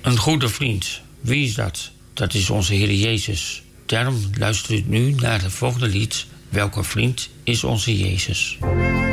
Een goede vriend. Wie is dat? Dat is onze Heer Jezus. Daarom luistert u nu naar het volgende lied. Welke vriend is onze Jezus?